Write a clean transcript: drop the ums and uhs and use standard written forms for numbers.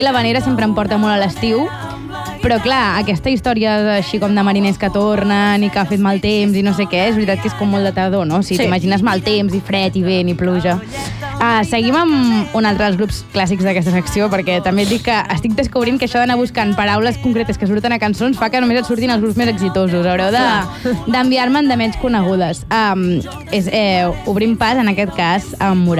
l'havanera sempre em porta molt a l'estiu, però clar, aquesta història així com de mariners que tornen i que ha fet mal temps i no sé què, és veritat que és com molt de tardor, no? O sigui, t'imagines mal temps i fred i vent i pluja. Seguim amb un altre dels grups clàssics d'aquesta secció, perquè també et dic que estic descobrint que això d'anar buscant paraules concretes que surten a cançons fa que només et surtin els grups més exitosos. Haureu d'enviar-me'n de menys conegudes. Obrim pas, en aquest cas, amb Morat.